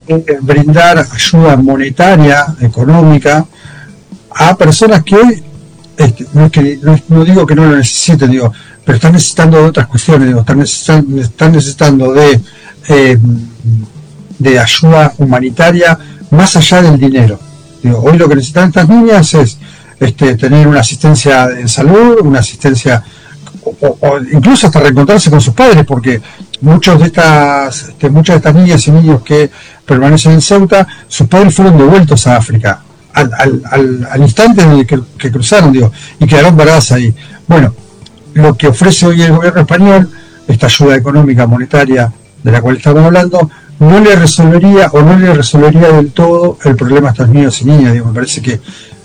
brindar ayuda monetaria, económica, a personas que hoy, no digo que no lo necesiten, digo, pero están necesitando de otras cuestiones, digo, están necesitando de ayuda humanitaria más allá del dinero. Digo, hoy lo que necesitan estas niñas es tener una asistencia en salud, una asistencia, o incluso hasta reencontrarse con sus padres, porque muchas de estas niñas y niños que permanecen en Ceuta, sus padres fueron devueltos a África al instante en el que cruzaron, digo, y quedaron varadas ahí. Bueno, lo que ofrece hoy el gobierno español, esta ayuda económica monetaria de la cual estamos hablando, no le resolvería del todo el problema a estos niños y niñas. Digo, me parece que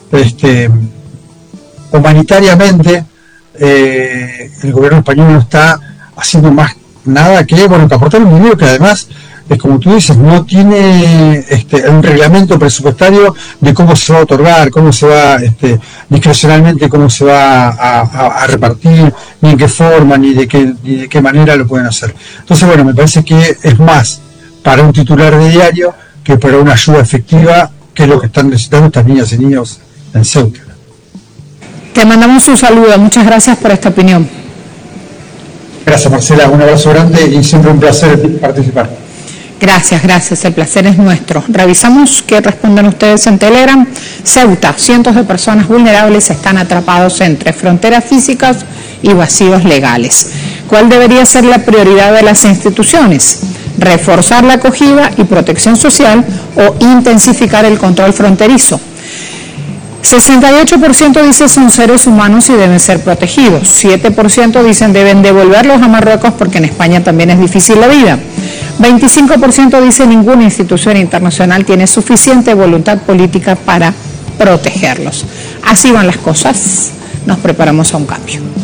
humanitariamente el gobierno español no está haciendo más nada que aportar un dinero que además, como tú dices, no tiene un reglamento presupuestario de cómo se va a otorgar, cómo se va discrecionalmente, cómo se va a repartir, ni en qué forma, ni de qué manera lo pueden hacer. Entonces, bueno, me parece que es más para un titular de diario que para una ayuda efectiva, que es lo que están necesitando estas niñas y niños en Ceuta. Te mandamos un saludo, muchas gracias por esta opinión. Gracias, Marcela, un abrazo grande y siempre un placer participar. Gracias, el placer es nuestro. Revisamos qué responden ustedes en Telegram. Ceuta, cientos de personas vulnerables están atrapados entre fronteras físicas y vacíos legales. ¿Cuál debería ser la prioridad de las instituciones? ¿Reforzar la acogida y protección social o intensificar el control fronterizo? 68% dice son seres humanos y deben ser protegidos. 7% dicen deben devolverlos a Marruecos porque en España también es difícil la vida. 25% dice ninguna institución internacional tiene suficiente voluntad política para protegerlos. Así van las cosas. Nos preparamos a un cambio.